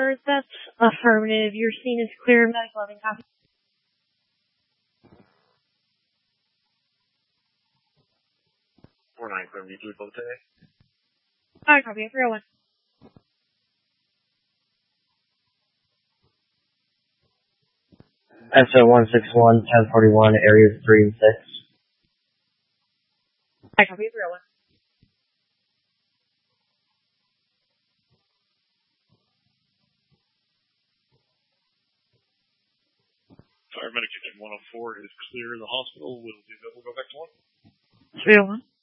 4, that's affirmative. Your scene is clear. Medical living copy. Four nine, clear. Need to report today. Alright, copy. 301. SO 161, 1041, areas 3 and 6. Alright, copy. 301. Paramedic Kitchen 104 is clear. The hospital will go back to 1. 301.